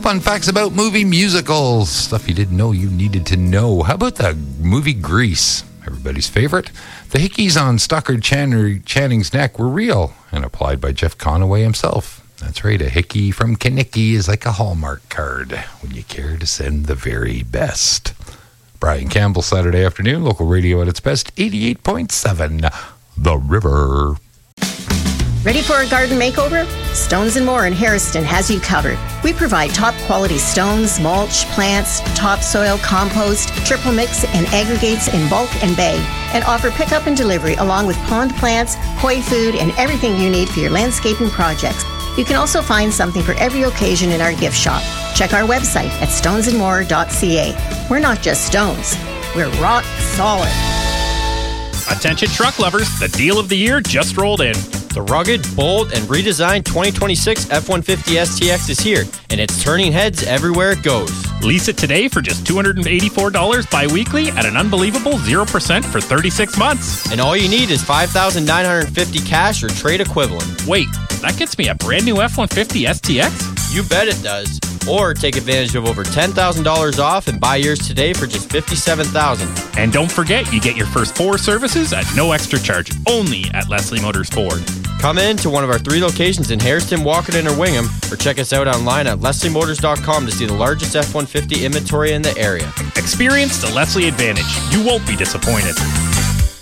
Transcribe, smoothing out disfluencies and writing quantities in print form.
fun facts about movie musicals. Stuff you didn't know you needed to know. How about the movie Grease? Everybody's favorite. The hickeys on Stockard Channing's neck were real and applied by Jeff Conaway himself. That's right, a hickey from Kinnicky is like a Hallmark card when you care to send the very best. Brian Campbell, Saturday afternoon, local radio at its best, 88.7, The River. Ready for a garden makeover? Stones & More in Harrison has you covered. We provide top quality stones, mulch, plants, topsoil, compost, triple mix, and aggregates in bulk and bag, and offer pickup and delivery along with pond plants, koi food, and everything you need for your landscaping projects. You can also find something for every occasion in our gift shop. Check our website at stonesandmore.ca. We're not just stones, we're rock solid. Attention truck lovers, the deal of the year just rolled in. The rugged, bold, and redesigned 2026 F-150 STX is here, and it's turning heads everywhere it goes. Lease it today for just $284 bi-weekly at an unbelievable 0% for 36 months. And all you need is $5,950 cash or trade equivalent. Wait, that gets me a brand new F-150 STX? You bet it does. Or take advantage of over $10,000 off and buy yours today for just $57,000. And don't forget, you get your first 4 services at no extra charge, only at Leslie Motors Ford. Come in to one of our 3 locations in Harrison, Walkerton, or Wingham, or check us out online at lesliemotors.com to see the largest F-150 inventory in the area. Experience the Leslie advantage. You won't be disappointed.